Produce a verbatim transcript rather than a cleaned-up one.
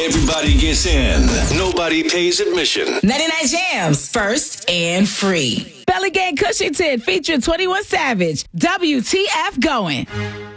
Everybody gets in. Nobody pays admission. ninety-nine Jams, first and free. Belly Gang Cushington featuring twenty-one Savage. W T F going.